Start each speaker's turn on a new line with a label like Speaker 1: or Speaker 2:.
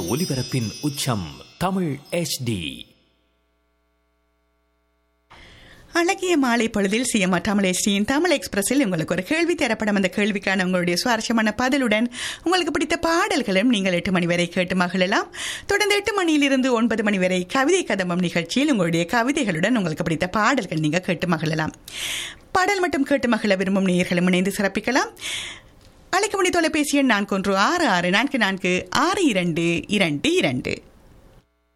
Speaker 1: ஒலிபரப்பின் உச்சம் தமிழ் HD.
Speaker 2: அழகிய மாலை பொழுதில் சிஎம்ஆர் தமிழ் HDயின் தமிழ் எக்ஸ்பிரஸில் உங்களுக்கு ஒரு கேள்வி தரப்படும். அந்த கேள்விக்கான உங்களுடைய சுவாரஸ்யமான பதிலுடன் உங்களுக்கு பிடித்த பாடல்களும் நீங்கள் 8 மணி வரை கேட்டு மகிழலாம். தொடர்ந்து 8 மணியிலிருந்து 9 மணி வரை கவிதை கதம்பம் நிகழ்ச்சியில் உங்களுடைய கவிதைகளுடன் உங்களுக்கு பிடித்த பாடல்கள் நீங்கள் கேட்டு மகிழலாம். பாடல் மட்டும் கேட்டு மகிழ விரும்பும் நேயர்களும் இணைந்து சிறப்பிக்கலாம். அழைக்க முடிய தொலைபேசி எண் 4166446222.